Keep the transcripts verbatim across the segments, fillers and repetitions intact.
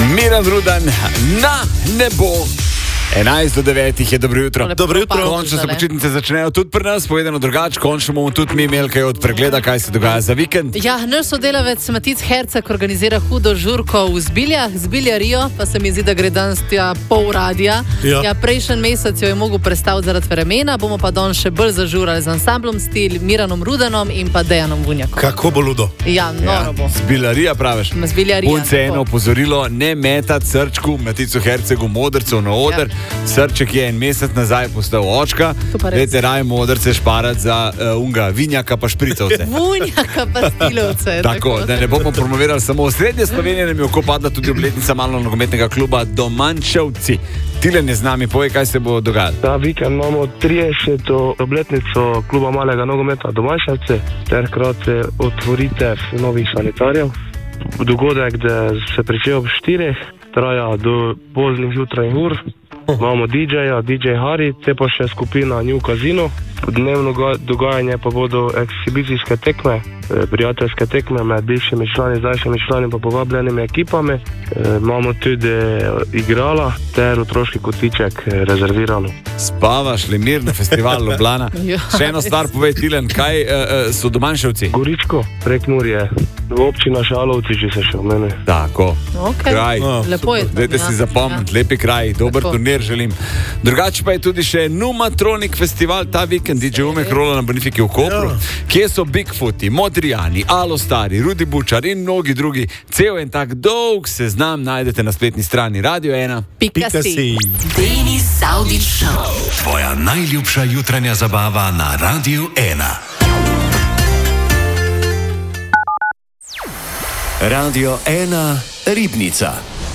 Miran Rudan na nebo. enajst do devetih je dobro jutro. Dobro jutro. Končno se počitnice začnejo tudi pri nas, povedano drugače, končno bomo tudi mi imeli kaj od pregleda, kaj se dogaja za vikend. Ja, naš sodelavec Matic Herceg organizira hudo žurko v Zbiljah, Zbilja Rio, pa se mi zdi, da gre danes tja pol radija. Ja. Ja, prejšnji mesec jo je mogel predstaviti zaradi vremena, bomo pa danes še bolj zažurali z ansamblom Stil, Miranom Rudanom in pa Dejanom Vunjakom. Kako bo ludo? Ja, noro bo. Zbilja Rio, praviš? Zbilja Rio. Punce eno opozorilo, ne metati srčku Maticu Hercegu modrcev na oder. Ja. Srček je en mesec nazaj postal očka, dajte raje modrce šparati za uh, unga, vinjaka pa špricovce. Vunjaka pa stilovce. Tako, da ne bomo promovirali samo v srednje Slovenije, nam je oko padla tudi obletnica malo nogometnega kluba Domančevci. Tilen je z nami, povej, kaj se bo dogajalo. Ta vikend imamo trideseto obletnico kluba malega nogometa Domančevci, ter hkrati otvoritev novih sanitarjev. Dogodek, da se pričel ob štirih, traja do poznih jutrajnih ur. Imamo D J-ja, D J Hari, te pa še skupina New Casino. Dnevno dogajanje pa bodo ekshibicijske tekme, prijateljske tekme med bivšimi člani, zdajšnjimi člani pa povabljenimi ekipami. E, imamo tudi igrala ter otroški kotiček rezervirano. Spavaš li mir na festivalu Ljubljana? Še eno stvar povej, Tilen, kaj uh, so Domančevci? Goričko, Prekmurje, občina Šalovci, če se še omeni. Tako, okay. Kraj. Oh, lepo je. Dajte si zapomniti, ja. Lepi kraj, dober Tako. Turnir želim. Drugače pa je tudi še Numatronic festival ta vikend, D J Umek rola na Bonifiki v Kopru, ja. Kje so Bigfooti, Modrijani, Alostari, Rudi Bučar in mnogi drugi. Cel en tak dolg seznam najdete na spletni strani Radio ena. Pika si. Denis Saudić Show. Tvoja najljubša jutranja zabava na Radio ena. Radio ena Ribnica.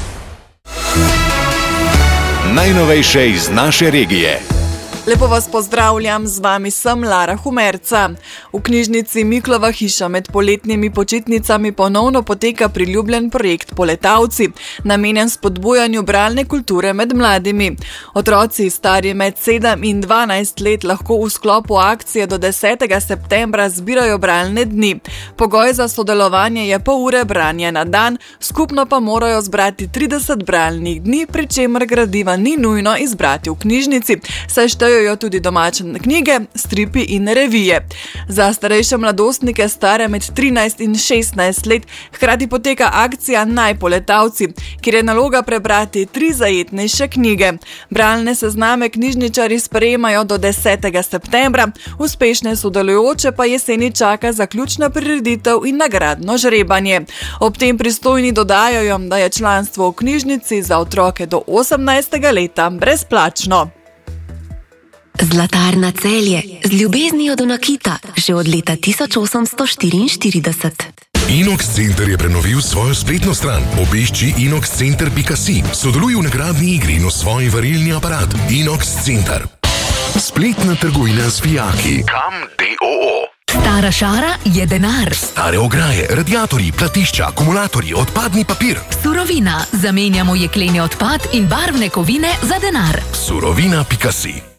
Najnovejše iz naše regije. Lepo vas pozdravljam, z vami sem Lara Humerca. V knjižnici Miklova hiša med poletnimi počitnicami ponovno poteka priljubljen projekt Poletavci, namenjen spodbujanju bralne kulture med mladimi. Otroci stari med sedem in dvanajst let lahko v sklopu akcije do desetega septembra zbirajo bralne dni. Pogoj za sodelovanje je pol ure branja na dan, skupno pa morajo zbrati trideset bralnih dni, pri čemer gradiva ni nujno izbrati v knjižnici, saj štejo jo tudi domače knjige, stripi in revije. Za starejše mladostnike stare med trinajst in šestnajst let hkrati poteka akcija Najpoletavci, kjer je naloga prebrati tri zajetnejše knjige. Bralne sezname knjižničarji sprejemajo do desetega septembra, uspešne sodelujoče pa jeseni čaka zaključna prireditev in nagradno žrebanje. Ob tem pristojni dodajajo, da je članstvo v knjižnici za otroke do osemnajstega leta brezplačno. Zlatarna Celje, z ljubeznijo do nakita, že od leta tisoč osemsto štiriinštirideset. Inox Center je prenovil svojo spletno stran. Obišči inox center pika si. Sodeluj v nagradni igri in osvoji varilni aparat. Inox Center. Spletna trgovina z fijaki. Kam D O O. Stara šara je denar. Stare ograje, radiatorji, platišča, akumulatorji, odpadni papir. Surovina. Zamenjamo jekleni odpad in barvne kovine za denar. Surovina pika si.